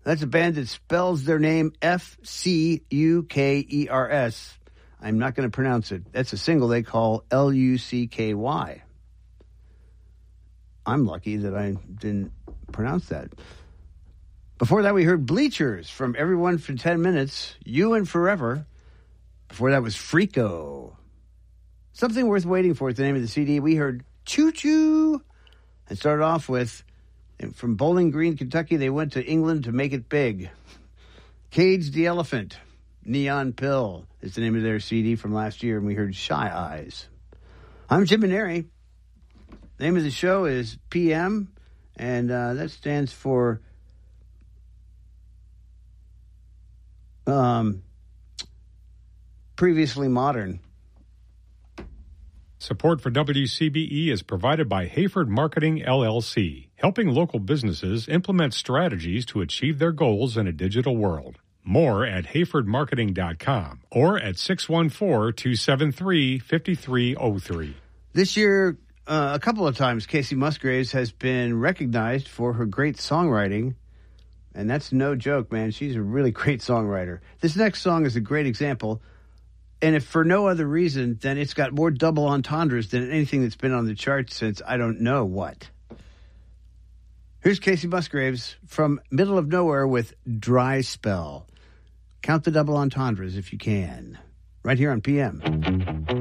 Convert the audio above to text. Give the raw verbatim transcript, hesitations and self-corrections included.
That's a band that spells their name F C U K E R S. I'm not going to pronounce it. That's a single they call L U C K Y. I'm lucky that I didn't pronounce that. Before that, we heard Bleachers from Everyone for ten minutes, You and Forever. Before that was Freako. Something Worth Waiting For is the name of the C D. We heard Choo Choo. And started off with, from Bowling Green, Kentucky, they went to England to make it big. Cage the Elephant. Neon Pill is the name of their C D from last year, and we heard Shy Eyes. I'm Jim Maneri. The name of the show is P M, and uh, that stands for um, Previously Modern. Support for W C B E is provided by Hayford Marketing, L L C, helping local businesses implement strategies to achieve their goals in a digital world. More at hayford marketing dot com or at six one four, two seven three, five three zero three. This year, uh, a couple of times, Casey Musgraves has been recognized for her great songwriting, and that's no joke, man. She's a really great songwriter. This next song is a great example. And if for no other reason, then it's got more double entendres than anything that's been on the charts since I don't know what. Here's Casey Musgraves from Middle of Nowhere with Dry Spell. Count the double entendres if you can. Right here on P M.